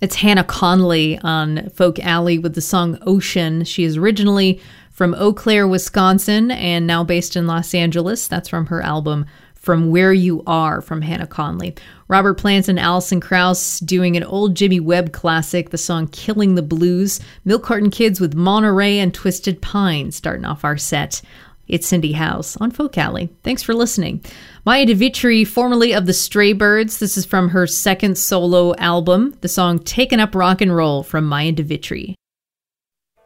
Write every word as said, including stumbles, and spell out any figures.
It's Hannah Conley on Folk Alley with the song Ocean. She is originally from Eau Claire, Wisconsin, and now based in Los Angeles. That's from her album From Where You Are from Hannah Conley. Robert Plant and Alison Krauss doing an old Jimmy Webb classic, the song Killing the Blues. Milk Carton Kids with Monterey and Twisted Pine starting off our set. It's Cindy House on Folk Alley. Thanks for listening. Maya DeVitri, formerly of the Stray Birds. This is from her second solo album, the song Taken Up Rock and Roll from Maya DeVitri.